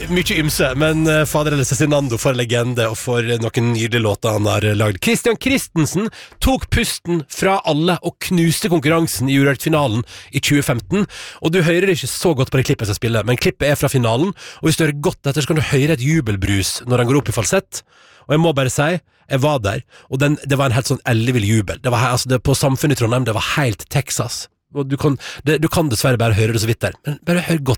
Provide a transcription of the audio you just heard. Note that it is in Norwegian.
mye ymse, men fader eller Cezinando for legende og for noen nydelige låter han har lagd. Christian Christensen tok pusten fra alle og knuste konkurransen i Urørt-finalen i 2015, og du hører ikke så godt på det klippet som spiller, men klippet er fra finalen, og hvis du hører godt etter så kan du høre et jubelbrus når han går opp i falsett, og jeg må bare si, jeg var der, og det var en helt sånn ellevill jubel. Det var på Samfunnet i Trondheim, det var helt Texas. Og du kan dessverre bare høre det så vidt der, men bare hør godt